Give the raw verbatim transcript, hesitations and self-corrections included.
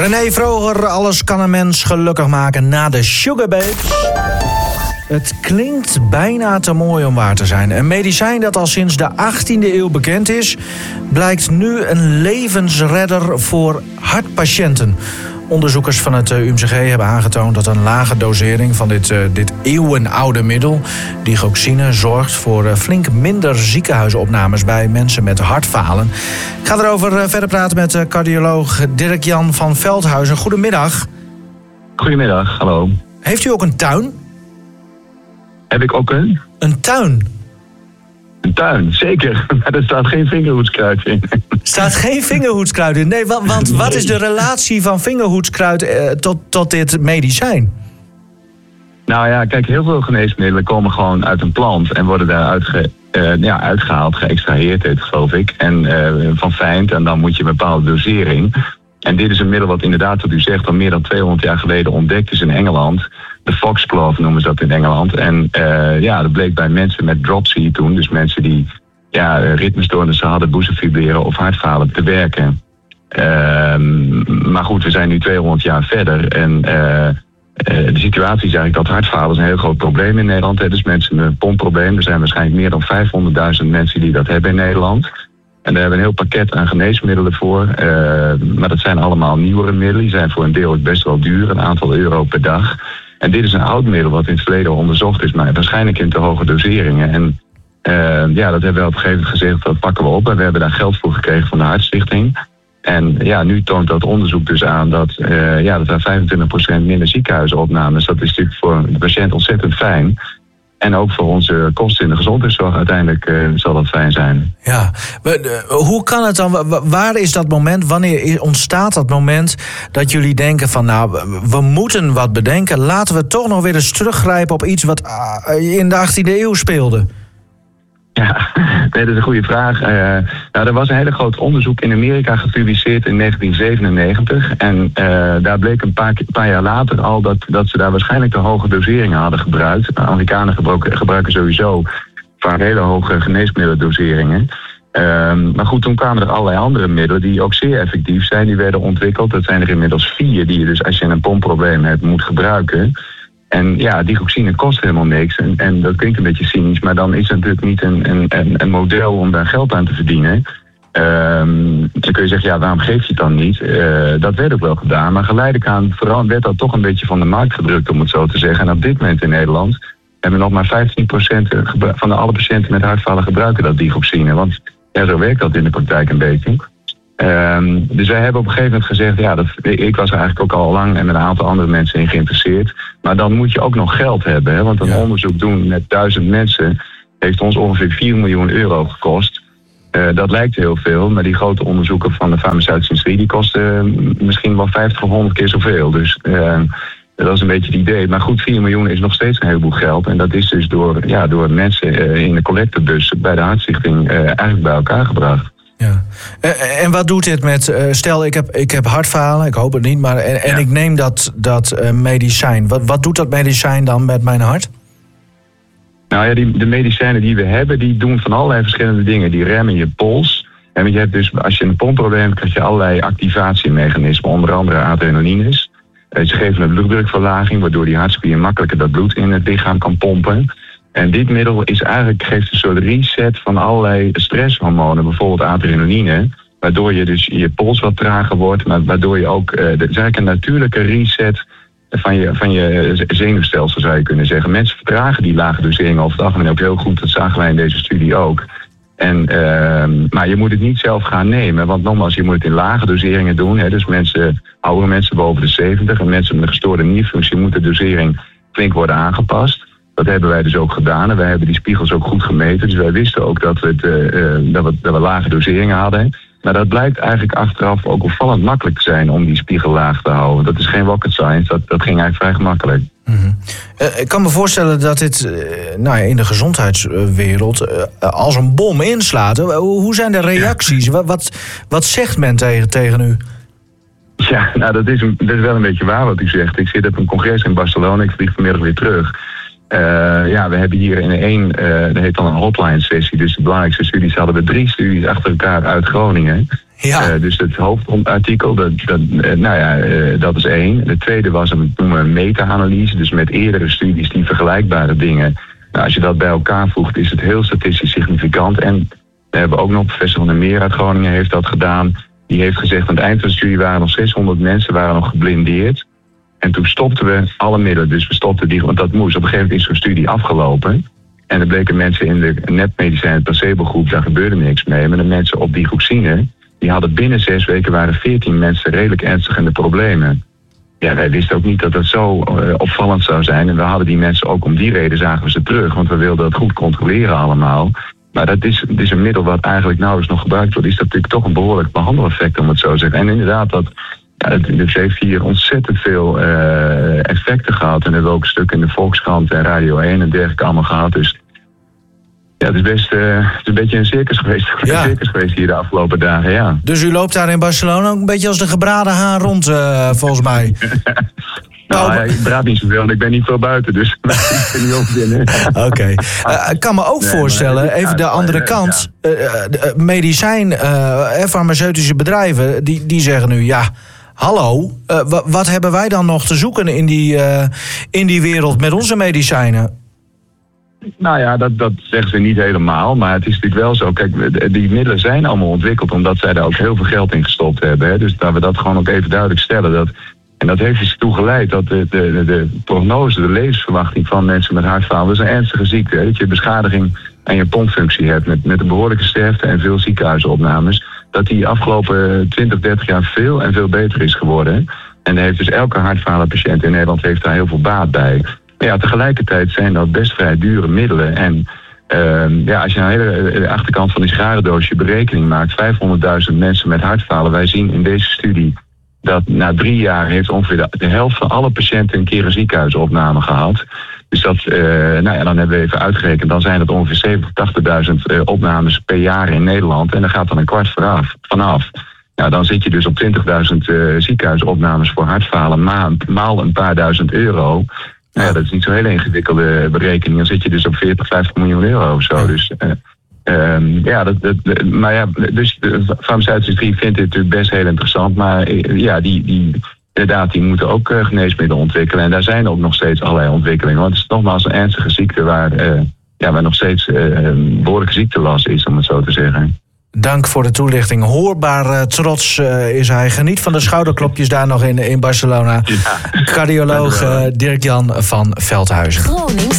René Vroger, alles kan een mens gelukkig maken na de Sugar Babes. Het klinkt bijna te mooi om waar te zijn. Een medicijn dat al sinds de achttiende eeuw bekend is, blijkt nu een levensredder voor hartpatiënten. Onderzoekers van het U M C G hebben aangetoond dat een lage dosering van dit, uh, dit eeuwenoude middel, digoxine, zorgt voor uh, flink minder ziekenhuisopnames bij mensen met hartfalen. Ik ga erover uh, verder praten met uh, cardioloog Dirk-Jan van Veldhuizen. Goedemiddag. Goedemiddag, hallo. Heeft u ook een tuin? Heb ik ook een? Een tuin? Een tuin, zeker. Maar er staat geen vingerhoedskruid in. Er staat geen vingerhoedskruid in? Nee, want, want wat is de relatie van vingerhoedskruid eh, tot, tot dit medicijn? Nou ja, kijk, heel veel geneesmiddelen komen gewoon uit een plant en worden daaruit ge, uh, ja, uitgehaald, geëxtraheerd, heet het, geloof ik. En uh, van fijnt, en dan moet je een bepaalde dosering. En dit is een middel wat inderdaad, wat u zegt, al meer dan tweehonderd jaar geleden ontdekt is in Engeland. De foxglove noemen ze dat in Engeland. En uh, ja, dat bleek bij mensen met dropsy toen, dus mensen die ja, ritmestoornissen hadden, boezemfibrilleren of hartfalen, te werken. Uh, maar goed, we zijn nu tweehonderd jaar verder en uh, uh, de situatie is eigenlijk dat hartfalen is een heel groot probleem in Nederland. Hè. Dus mensen met een pompprobleem, er zijn waarschijnlijk meer dan vijfhonderdduizend mensen die dat hebben in Nederland. En daar hebben we een heel pakket aan geneesmiddelen voor. Uh, maar dat zijn allemaal nieuwere middelen. Die zijn voor een deel ook best wel duur, een aantal euro per dag. En dit is een oud middel wat in het verleden onderzocht is, maar waarschijnlijk in te hoge doseringen. En uh, ja, dat hebben we op een gegeven moment gezegd, dat pakken we op. En we hebben daar geld voor gekregen van de Hartstichting. En ja, nu toont dat onderzoek dus aan dat, uh, ja, dat er vijfentwintig procent minder ziekenhuisopnames. Dat is natuurlijk voor de patiënt ontzettend fijn. En ook voor onze kosten in de gezondheidszorg uiteindelijk uh, zal dat fijn zijn. Ja, hoe kan het dan? Waar is dat moment? Wanneer ontstaat dat moment dat jullie denken van nou, we moeten wat bedenken. Laten we toch nog weer eens teruggrijpen op iets wat in de achttiende eeuw speelde? Ja, nee, dat is een goede vraag. Uh, nou, er was een hele groot onderzoek in Amerika gepubliceerd in negentien zevenennegentig. En uh, daar bleek een paar, paar jaar later al dat, dat ze daar waarschijnlijk te hoge doseringen hadden gebruikt. De Amerikanen gebruiken, gebruiken sowieso vaak hele hoge geneesmiddeldoseringen. Uh, maar goed, toen kwamen er allerlei andere middelen die ook zeer effectief zijn. Die werden ontwikkeld. Dat zijn er inmiddels vier die je dus als je een pompprobleem hebt moet gebruiken. En ja, digoxine kost helemaal niks. En, en dat klinkt een beetje cynisch, maar dan is het natuurlijk niet een, een, een model om daar geld aan te verdienen. Um, dan kun je zeggen, ja, waarom geef je het dan niet? Uh, dat werd ook wel gedaan, maar geleidelijk aan vooral werd dat toch een beetje van de markt gedrukt, om het zo te zeggen. En op dit moment in Nederland hebben we nog maar vijftien procent van de alle patiënten met hartfalen gebruiken dat digoxine. Want ja, zo werkt dat in de praktijk een beetje. Um, dus wij hebben op een gegeven moment gezegd, ja, dat, ik was er eigenlijk ook al lang en met een aantal andere mensen in geïnteresseerd. Maar dan moet je ook nog geld hebben, hè, want een ja. onderzoek doen met duizend mensen heeft ons ongeveer vier miljoen euro gekost. Uh, dat lijkt heel veel, maar die grote onderzoeken van de farmaceutische industrie die kosten uh, misschien wel vijftig of honderd keer zoveel. Dus uh, dat is een beetje het idee. Maar goed, vier miljoen is nog steeds een heleboel geld. En dat is dus door, ja, door mensen uh, in de collectebus bij de Hartstichting uh, eigenlijk bij elkaar gebracht. Ja. En wat doet dit met, stel ik heb, ik heb hartfalen, ik hoop het niet, maar en, en ja. ik neem dat, dat uh, medicijn. Wat, wat doet dat medicijn dan met mijn hart? Nou ja, die, de medicijnen die we hebben, die doen van allerlei verschillende dingen. Die remmen je pols. En je hebt dus, als je een pompprobleem hebt, krijg je allerlei activatiemechanismen, onder andere adrenalines. Uh, ze geven een bloeddrukverlaging, waardoor die hartspier makkelijker dat bloed in het lichaam kan pompen. En dit middel is eigenlijk, geeft een soort reset van allerlei stresshormonen, bijvoorbeeld adrenaline, waardoor je dus je pols wat trager wordt, maar waardoor je ook, uh, het is eigenlijk een natuurlijke reset van je, van je zenuwstelsel, zou je kunnen zeggen. Mensen vertragen die lage doseringen over het algemeen ook heel goed, dat zagen wij in deze studie ook. En, uh, maar je moet het niet zelf gaan nemen, want nogmaals, je moet het in lage doseringen doen. Hè, dus mensen, oudere mensen boven de zeventig en mensen met een gestoorde nierfunctie moeten de dosering flink worden aangepast. Dat hebben wij dus ook gedaan en wij hebben die spiegels ook goed gemeten. Dus wij wisten ook dat we, het, uh, dat we, dat we lage doseringen hadden. Maar dat blijkt eigenlijk achteraf ook opvallend makkelijk te zijn om die spiegel laag te houden. Dat is geen rocket science, dat, dat ging eigenlijk vrij gemakkelijk. Mm-hmm. Uh, ik kan me voorstellen dat dit uh, nou ja, in de gezondheidswereld uh, als een bom inslaat. Uh, hoe zijn de reacties? Ja. Wat, wat zegt men tegen, tegen u? Ja, nou dat is, een, dat is wel een beetje waar wat u zegt. Ik zit op een congres in Barcelona, ik vlieg vanmiddag weer terug. Uh, ja, we hebben hier in één, uh, dat heet dan een hotline sessie. Dus de belangrijkste studies hadden we drie studies achter elkaar uit Groningen. Ja. Uh, dus het hoofdartikel, dat, dat, uh, nou ja, uh, dat is één. De tweede was een, een meta-analyse, dus met eerdere studies die vergelijkbare dingen. Nou, als je dat bij elkaar voegt, is het heel statistisch significant. En we hebben ook nog, professor Van der Meer uit Groningen heeft dat gedaan. Die heeft gezegd, aan het eind van de studie waren nog zeshonderd mensen waren nog geblindeerd. En toen stopten we alle middelen. Dus we stopten die, want dat moest. Op een gegeven moment is zo'n studie afgelopen. En er bleken mensen in de nepmedicijn, de placebo-groep, daar gebeurde niks mee. Maar de mensen op die digoxine, die hadden binnen zes weken waren veertien mensen redelijk ernstig in de problemen. Ja, wij wisten ook niet dat dat zo uh, opvallend zou zijn. En we hadden die mensen ook om die reden zagen we ze terug. Want we wilden dat goed controleren allemaal. Maar dat is, het is een middel wat eigenlijk nauwelijks nog gebruikt wordt. Is dat natuurlijk toch een behoorlijk behandeleffect, om het zo te zeggen. En inderdaad, dat, ja, het, het heeft hier ontzettend veel uh, effecten gehad. En we hebben ook een stuk in de Volkskrant en Radio één en dergelijke allemaal gehad. Dus ja, het is best uh, het is een beetje een circus geweest. Ja. Een circus geweest hier de afgelopen dagen, ja. Dus u loopt daar in Barcelona ook een beetje als de gebraden haan rond, uh, volgens mij. Nou, nou, ja, ik praat niet zoveel, want ik ben niet veel buiten, dus ik ben niet op binnen. Oké. Okay. Uh, ik kan me ook nee, voorstellen, even ja, de andere ja, kant. Ja. Uh, uh, medicijn, uh, farmaceutische bedrijven, die, die zeggen nu, ja, hallo, uh, w- wat hebben wij dan nog te zoeken in die, uh, in die wereld met onze medicijnen? Nou ja, dat, dat zeggen ze niet helemaal, maar het is natuurlijk wel zo. Kijk, die middelen zijn allemaal ontwikkeld omdat zij daar ook heel veel geld in gestopt hebben. Hè. Dus dat we dat gewoon ook even duidelijk stellen. Dat, en dat heeft dus toe geleid dat de, de, de prognose, de levensverwachting van mensen met hartfalen, dat is een ernstige ziekte. Hè. Dat je beschadiging aan je pompfunctie hebt met, met een behoorlijke sterfte en veel ziekenhuisopnames. Dat die afgelopen twintig, dertig jaar veel en veel beter is geworden. En heeft dus elke hartfalenpatiënt in Nederland heeft daar heel veel baat bij. Maar ja, tegelijkertijd zijn dat best vrij dure middelen. En uh, ja, als je aan de hele achterkant van die sigarendoosje berekening maakt, vijfhonderdduizend mensen met hartfalen. Wij zien in deze studie dat na drie jaar heeft ongeveer de, de helft van alle patiënten een keer een ziekenhuisopname gehad. Dus dat, uh, nou ja, dan hebben we even uitgerekend, dan zijn het ongeveer zeventigduizend, tachtigduizend uh, opnames per jaar in Nederland. En daar gaat dan een kwart vanaf. vanaf. Nou, dan zit je dus op twintigduizend uh, ziekenhuisopnames voor hartfalen, ma- maal een paar duizend euro. Nou ja, dat is niet zo'n hele ingewikkelde berekening. Dan zit je dus op veertig, vijftig miljoen euro of zo. Ja. Dus, uh, um, ja, dat, dat, maar ja, dus de farmaceutische industrie vindt dit natuurlijk best heel interessant. Maar uh, ja, die, die, inderdaad, die moeten ook uh, geneesmiddelen ontwikkelen. En daar zijn ook nog steeds allerlei ontwikkelingen. Want het is nogmaals een ernstige ziekte waar, uh, ja, waar nog steeds uh, een behoorlijke ziektelast is, om het zo te zeggen. Dank voor de toelichting. Hoorbaar uh, trots uh, is hij. Geniet van de schouderklopjes daar nog in, in Barcelona. Ja. Cardioloog uh, Dirk-Jan van Veldhuizen. Gronings